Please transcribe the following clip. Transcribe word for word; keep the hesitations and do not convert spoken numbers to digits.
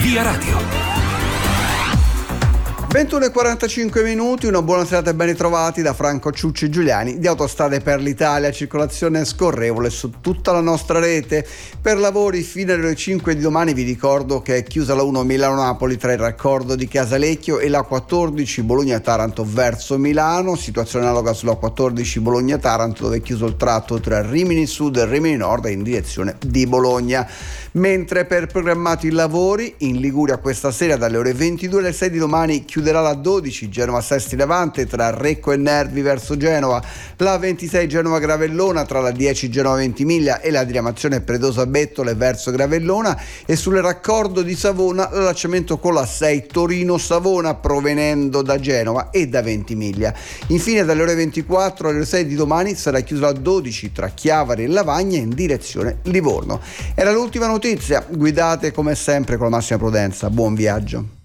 Via Radio. ventuno e quarantacinque minuti, una buona serata e ben ritrovati da Franco Ciucci Giuliani di Autostrade per l'Italia, circolazione scorrevole su tutta la nostra rete. Per lavori fino alle ore cinque di domani vi ricordo che è chiusa la uno Milano-Napoli tra il raccordo di Casalecchio e la quattordici Bologna-Taranto verso Milano, situazione analoga sulla quattordici Bologna-Taranto dove è chiuso il tratto tra Rimini Sud e Rimini Nord in direzione di Bologna. Mentre per programmati lavori in Liguria questa sera dalle ore ventidue alle sei di domani chiuderà la dodici Genova-Sesti Levante tra Recco e Nervi verso Genova, la ventisei Genova-Gravellona tra la dieci Genova-Ventimiglia e la diramazione Predosa-Bettole verso Gravellona, e sul raccordo di Savona l'allacciamento con la sei Torino-Savona provenendo da Genova e da Ventimiglia. Infine dalle ore ventiquattro alle ore sei di domani sarà chiusa la dodici tra Chiavari e Lavagna in direzione Livorno. Era l'ultima notizia, guidate come sempre con la massima prudenza, buon viaggio.